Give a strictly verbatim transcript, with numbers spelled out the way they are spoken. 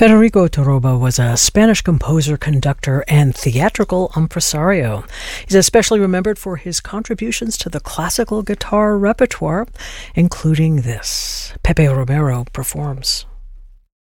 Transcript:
Federico Toroba was a Spanish composer, conductor, and theatrical impresario. He's especially remembered for his contributions to the classical guitar repertoire, including this. Pepe Romero performs.